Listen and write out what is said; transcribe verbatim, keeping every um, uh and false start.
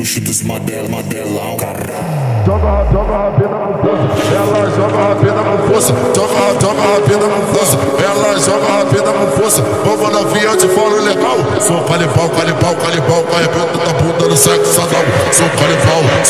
luxo dos Mandela, Mandelão, caralho. Joga, joga a rabeta com força, ela joga a rabeta com força. Joga, joga a rabeta com força, ela joga a rabeta com força. Vamos na via, eu te falo legal. Sou canibal, canibal, canibal, arrebenta da bunda no sexo anal. Sou canibal.